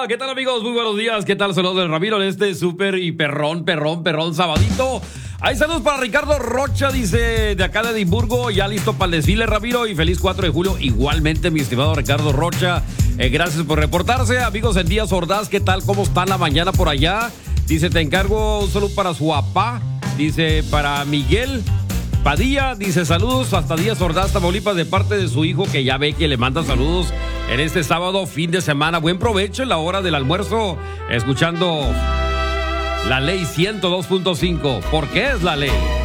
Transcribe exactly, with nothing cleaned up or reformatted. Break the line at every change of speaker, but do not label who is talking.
¿qué tal amigos? Muy buenos días, ¿qué tal? Saludos del Ramiro en este súper y perrón, perrón, perrón sabadito. Hay saludos para Ricardo Rocha, dice, de acá de Edimburgo, ya listo para el desfile, Ramiro, y feliz cuatro de julio. Igualmente, mi estimado Ricardo Rocha, eh, gracias por reportarse. Amigos en Díaz Ordaz, ¿qué tal? ¿Cómo está la mañana por allá? Dice, te encargo un saludo para su papá, dice, para Miguel Padilla, dice, saludos hasta Díaz Ordaz, Tamaulipas, de parte de su hijo, que ya ve que le manda saludos en este sábado, fin de semana. Buen provecho en la hora del almuerzo, escuchando La Ley ciento dos punto cinco. ¿Por qué es la ley?